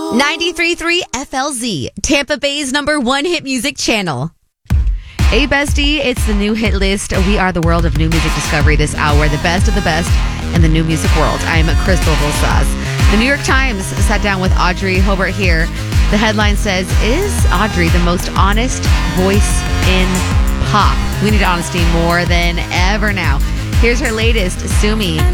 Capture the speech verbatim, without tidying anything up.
ninety-three point three F L Z, Tampa Bay's number one hit music channel. Hey, bestie, it's the new hit list. We are the world of new music discovery this hour, the best of the best in the new music world. I'm Crystal Vilsas. The New York Times sat down with Audrey Hobart here. The headline says, is Audrey the most honest voice in pop? We need honesty more than ever now. Here's her latest, Sue Me.